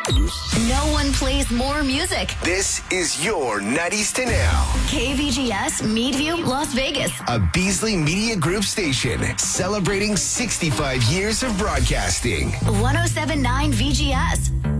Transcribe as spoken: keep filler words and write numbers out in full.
No one plays more music. This is your nineties to now. K V G S, Meadview, Las Vegas. A Beasley Media Group station celebrating sixty-five years of broadcasting. one oh seven point nine V G S.